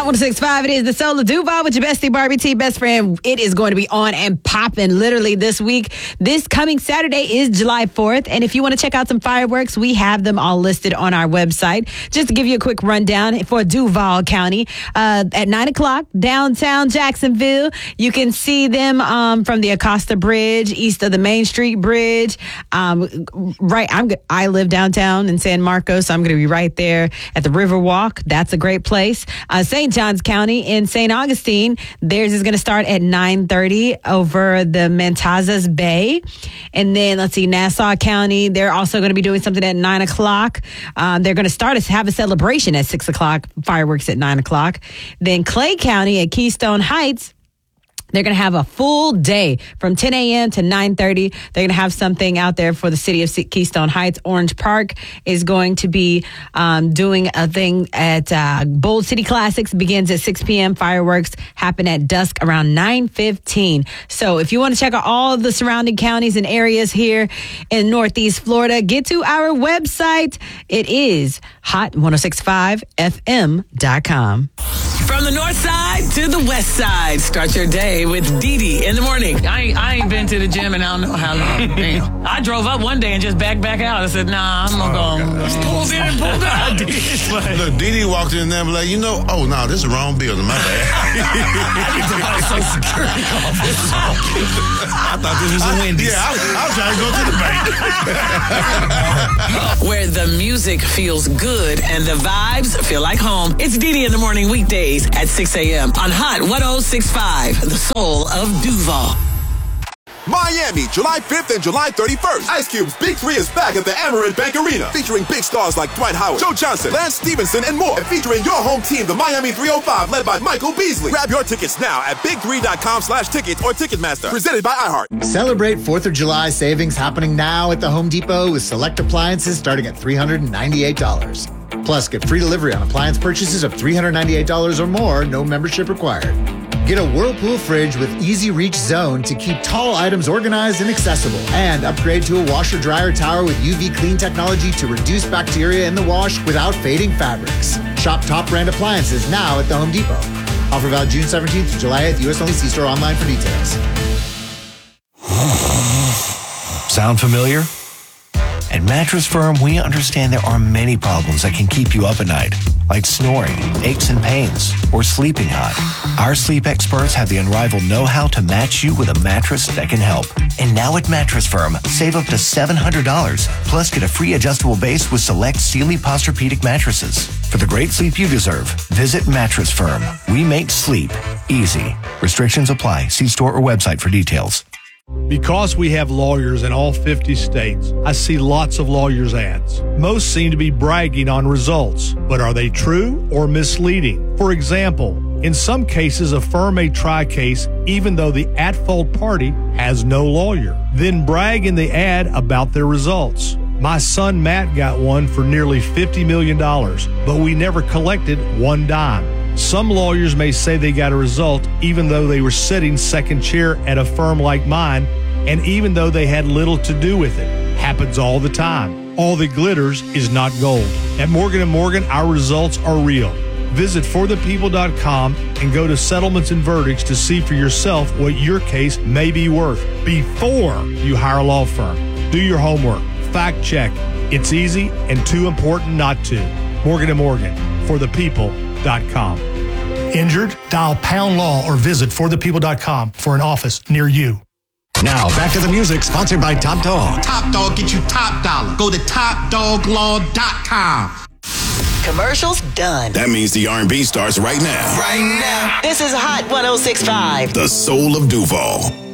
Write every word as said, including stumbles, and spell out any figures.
one oh six point five, it is the Soul of Duval with your bestie Barbie T, best friend. It is going to be on and popping literally this week. This coming Saturday is July fourth. And if you want to check out some fireworks, we have them all listed on our website. Just to give you a quick rundown for Duval County, uh, at nine o'clock, downtown Jacksonville, you can see them um, from the Acosta Bridge, east of the Main Street Bridge. Um, right, I'm I live downtown in San Marcos, so I'm going to be right there at the Riverwalk. That's a great place. Uh, Saint Johns County in Saint Augustine, theirs is going to start at nine thirty over the Matanzas Bay. And then, let's see, Nassau County, they're also going to be doing something at nine o'clock. Um, they're going to start to have a celebration at six o'clock, fireworks at nine o'clock. Then Clay County at Keystone Heights, they're going to have a full day from ten a.m. to nine thirty. They're going to have something out there for the city of Keystone Heights. Orange Park is going to be um, doing a thing at uh, Bold City Classics. Begins at six p.m. Fireworks happen at dusk around nine fifteen. So if you want to check out all of the surrounding counties and areas here in Northeast Florida, get to our website. It is hot ten sixty-five f m dot com. From the north side to the west side, start your day with Dee Dee in the morning. I ain't, I ain't been to the gym in I don't know how long. Damn. I drove up one day and just backed back out. I said, nah, I'm going to Oh, go. Pulled in and pulled out. Look, Dee Dee walked in there and be like, you know, oh, no, this is the wrong building. My bad. Social Security office. I thought this was a Wendy's. Yeah, I, I was trying to go to the bank. Where the music feels good and the vibes feel like home. It's Dee Dee in the morning weekdays at six a.m. on Hot ten sixty-five, the soul of Duval. Miami, July fifth and July thirty-first. Ice Cube's Big Three is back at the Amerant Bank Arena, featuring big stars like Dwight Howard, Joe Johnson, Lance Stevenson, and more. And featuring your home team, the Miami three oh five, led by Michael Beasley. Grab your tickets now at big three dot com slash tickets or Ticketmaster. Presented by iHeart. Celebrate fourth of July savings happening now at the Home Depot with select appliances starting at three hundred ninety-eight dollars. Plus, get free delivery on appliance purchases of three hundred ninety-eight dollars or more, no membership required. Get a Whirlpool fridge with Easy Reach Zone to keep tall items organized and accessible. And upgrade to a washer-dryer tower with U V clean technology to reduce bacteria in the wash without fading fabrics. Shop top brand appliances now at the Home Depot. Offer valid June seventeenth to July eighth. U S only. See store online for details. Sound familiar? At Mattress Firm, we understand there are many problems that can keep you up at night, like snoring, aches and pains, or sleeping hot. Our sleep experts have the unrivaled know-how to match you with a mattress that can help. And now at Mattress Firm, save up to seven hundred dollars, plus get a free adjustable base with select Sealy Posturepedic mattresses. For the great sleep you deserve, visit Mattress Firm. We make sleep easy. Restrictions apply. See store or website for details. Because we have lawyers in all fifty states, I see lots of lawyers' ads. Most seem to be bragging on results, but are they true or misleading? For example, in some cases, a firm may try a case even though the at-fault party has no lawyer, then brag in the ad about their results. My son Matt got one for nearly fifty million dollars, but we never collected one dime. Some lawyers may say they got a result even though they were sitting second chair at a firm like mine, and even though they had little to do with it. Happens all the time. All that glitters is not gold. At Morgan and Morgan, our results are real. Visit for the people dot com and go to settlements and verdicts to see for yourself what your case may be worth before you hire a law firm. Do your homework. Fact check. It's easy and too important not to. Morgan and Morgan, for the people dot com. Injured? Dial pound law or visit for the people dot com for an office near you. Now, back to the music, sponsored by Top Dog. Top Dog get you top dollar. Go to top dog law dot com. Commercials done. That means the R and B starts right now. Right now. This is Hot ten sixty-five. The soul of Duval.